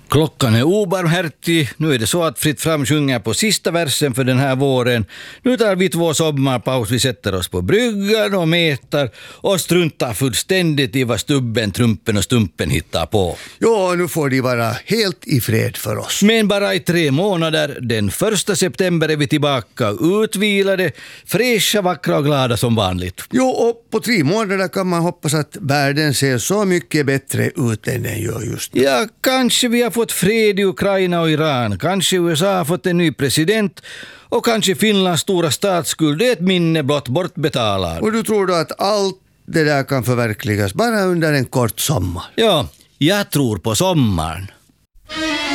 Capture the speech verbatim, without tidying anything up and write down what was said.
Klockan är obarmhärtig. Nu är det så att Fritt Fram sjunger på sista versen för den här våren. Nu tar vi två sommarpaus. Vi sätter oss på bryggan och metar och struntar fullständigt i vad stubben, trumpen och stumpen hittar på. Ja, nu får de vara helt i fred för oss. Men bara i tre månader. Den första september är vi tillbaka utvilade, fräscha, vackra och glada som vanligt. Jo, och på tre månader kan man hoppas att världen ser så mycket bättre ut än den gör just nu. Ja, kanske vi har fått fred i Ukraina och Iran. Kanske U S A har fått en ny president. Och kanske Finlands stora statsskuld är ett minne blott bortbetalad. Och du tror då att allt det där kan förverkligas bara under en kort sommar? Ja, jag tror på sommaren.